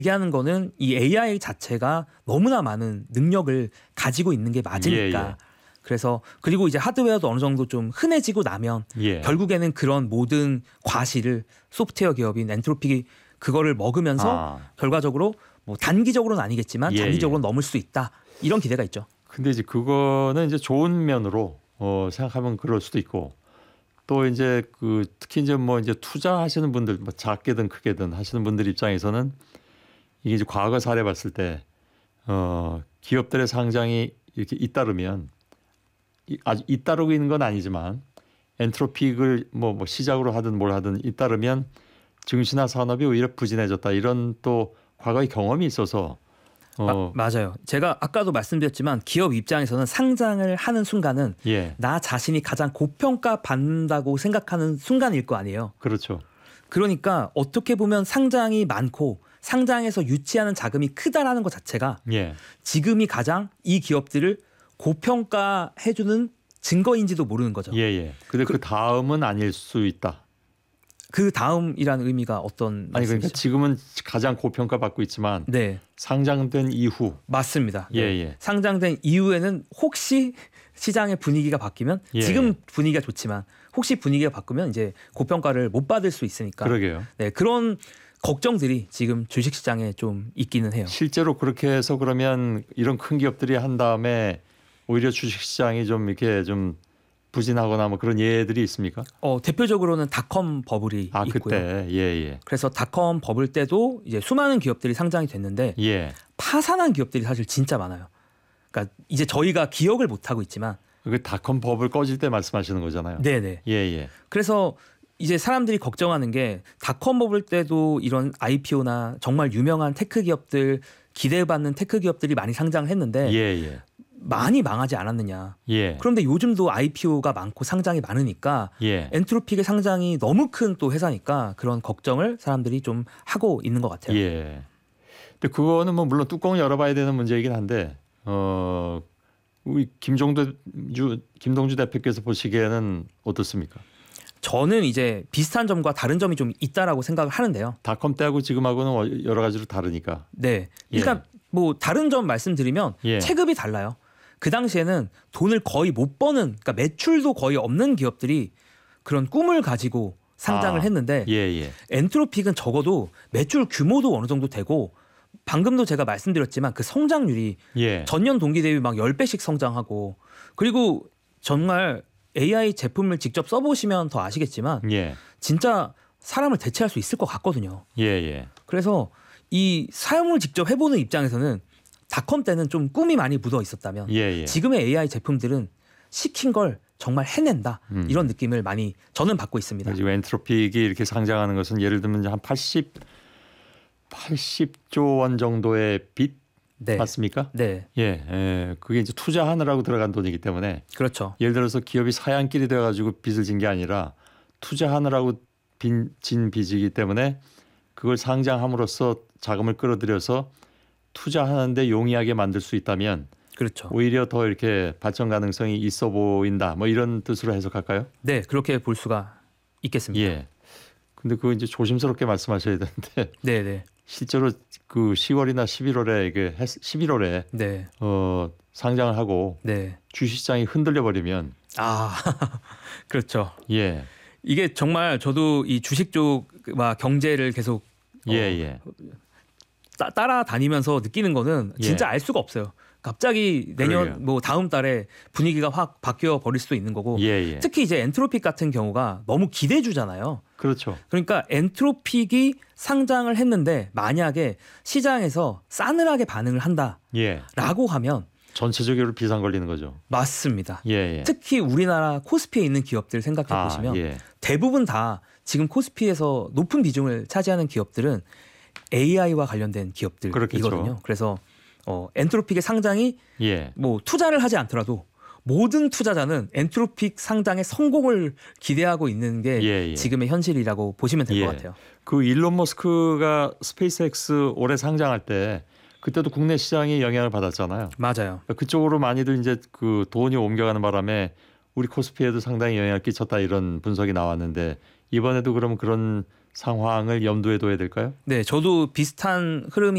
얘기하는 거는 이 AI 자체가 너무나 많은 능력을 가지고 있는 게 맞으니까. 예, 예. 그래서 그리고 이제 하드웨어도 어느 정도 좀 흔해지고 나면 예. 결국에는 그런 모든 과실을 소프트웨어 기업인 엔트로픽이 그거를 먹으면서 결과적으로 뭐 단기적으로는 아니겠지만 예, 장기적으로는 넘을 수 있다. 이런 기대가 있죠. 근데 이제 그거는 이제 좋은 면으로 생각하면 그럴 수도 있고 또 이제 그 특히 이제 뭐 이제 투자하시는 분들 뭐 작게든 크게든 하시는 분들 입장에서는 이게 이제 과거 사례 봤을 때 기업들의 상장이 이렇게 잇따르면 아주 잇따르고 있는 건 아니지만 엔트로픽을 뭐 시작으로 하든 뭘 하든 잇따르면 증시나 산업이 오히려 부진해졌다 이런 또 과거의 경험이 있어서 맞아요. 제가 아까도 말씀드렸지만 기업 입장에서는 상장을 하는 순간은 예. 나 자신이 가장 고평가 받는다고 생각하는 순간일 거 아니에요. 그렇죠. 그러니까 어떻게 보면 상장이 많고 상장에서 유치하는 자금이 크다라는 것 자체가 예. 지금이 가장 이 기업들을 고평가해주는 증거인지도 모르는 거죠. 예. 근데 그 다음은 아닐 수 있다. 그 다음이라는 의미가 어떤 아니 말씀이시죠? 그러니까 지금은 가장 고평가 받고 있지만 네. 상장된 이후 맞습니다. 예, 네. 예. 상장된 이후에는 혹시 시장의 분위기가 바뀌면 예, 지금 분위기가 좋지만 혹시 분위기가 바꾸면 이제 고평가를 못 받을 수 있으니까 그러게요. 네, 그런 걱정들이 지금 주식시장에 좀 있기는 해요. 실제로 그렇게 해서 그러면 이런 큰 기업들이 한 다음에 오히려 주식시장이 좀 이렇게 좀 부진하거나 뭐 그런 예들이 있습니까? 대표적으로는 닷컴 버블이 있고요. 그때 예. 그래서 닷컴 버블 때도 이제 수많은 기업들이 상장이 됐는데 예. 파산한 기업들이 사실 진짜 많아요. 그러니까 이제 저희가 기억을 못 하고 있지만 그 닷컴 버블 꺼질 때 말씀하시는 거잖아요. 네네. 예. 그래서 이제 사람들이 걱정하는 게 닷컴 버블 때도 이런 IPO나 정말 유명한 테크 기업들 기대받는 테크 기업들이 많이 상장을 했는데 예. 많이 망하지 않았느냐. 예. 그런데 요즘도 IPO가 많고 상장이 많으니까 예. 엔트로픽의 상장이 너무 큰 또 회사니까 그런 걱정을 사람들이 좀 하고 있는 것 같아요. 예. 근데 그거는 뭐 물론 뚜껑을 열어봐야 되는 문제이긴 한데 우리 김동주 대표께서 보시기에는 어떻습니까? 저는 이제 비슷한 점과 다른 점이 좀 있다라고 생각을 하는데요. 닷컴 때하고 지금하고는 여러 가지로 다르니까. 네. 일단 뭐 다른 점 말씀드리면 체급이 달라요. 그 당시에는 돈을 거의 못 버는 그러니까 매출도 거의 없는 기업들이 그런 꿈을 가지고 상장을 했는데 엔트로픽은 적어도 매출 규모도 어느 정도 되고 방금도 제가 말씀드렸지만 그 성장률이 전년 동기 대비 막 10배씩 성장하고 그리고 정말 AI 제품을 직접 써보시면 더 아시겠지만 진짜 사람을 대체할 수 있을 것 같거든요. 그래서 이 사용을 직접 해보는 입장에서는 닷컴 때는 좀 꿈이 많이 묻어 있었다면 지금의 AI 제품들은 시킨 걸 정말 해낸다 이런 느낌을 많이 저는 받고 있습니다. 지금 엔트로픽이 이렇게 상장하는 것은 예를 들면 한 80조 원 정도의 빚 맞습니까? 네. 그게 이제 투자하느라고 들어간 돈이기 때문에 그렇죠. 예를 들어서 기업이 사양길이 돼가지고 빚을 진 게 아니라 투자하느라고 진 빚이기 때문에 그걸 상장함으로써 자금을 끌어들여서 투자하는데 용이하게 만들 수 있다면 그렇죠. 오히려 더 이렇게 발전 가능성이 있어 보인다. 뭐 이런 뜻으로 해석할까요? 네, 그렇게 볼 수가 있겠습니다. 근데 그거 이제 조심스럽게 말씀하셔야 되는데. 네. 실제로 그 10월이나 11월에 이게 11월에 상장을 하고 주식시장이 흔들려 버리면 그렇죠. 이게 정말 저도 이 주식 쪽과 경제를 계속 따라다니면서 느끼는 거는 진짜 알 수가 없어요. 갑자기 내년 뭐 다음 달에 분위기가 확 바뀌어 버릴 수도 있는 거고 특히 이제 엔트로픽 같은 경우가 너무 기대주잖아요. 그렇죠. 그러니까 엔트로픽이 상장을 했는데 만약에 시장에서 싸늘하게 반응을 한다라고 하면 전체적으로 비상 걸리는 거죠. 맞습니다. 특히 우리나라 코스피에 있는 기업들 생각해 보시면 대부분 다 지금 코스피에서 높은 비중을 차지하는 기업들은 AI와 관련된 기업들이거든요. 그래서 엔트로픽의 상장이 뭐 투자를 하지 않더라도 모든 투자자는 엔트로픽 상장의 성공을 기대하고 있는 게 지금의 현실이라고 보시면 될 것 같아요. 그 일론 머스크가 스페이스X 올해 상장할 때 그때도 국내 시장이 영향을 받았잖아요. 맞아요. 그쪽으로 많이들 이제 그 돈이 옮겨가는 바람에 우리 코스피에도 상당히 영향을 끼쳤다 이런 분석이 나왔는데 이번에도 그러면 그런 상황을 염두에 둬야 될까요? 네, 저도 비슷한 흐름이